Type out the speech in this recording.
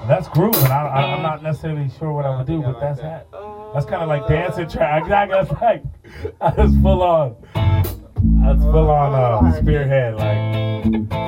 That's grooving. I'm not necessarily sure what I would do, but that's that. That's kind of like dancing track. That's like, that's full on. That's full on spearhead. Like.